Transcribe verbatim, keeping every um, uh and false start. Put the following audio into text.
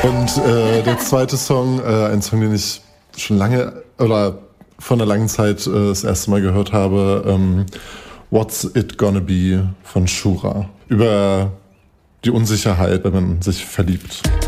Und äh, der zweite Song, äh, ein Song, den ich schon lange oder von einer langen Zeit äh, das erste Mal gehört habe, ähm, What's It Gonna Be von Shura. Über die Unsicherheit, wenn man sich verliebt.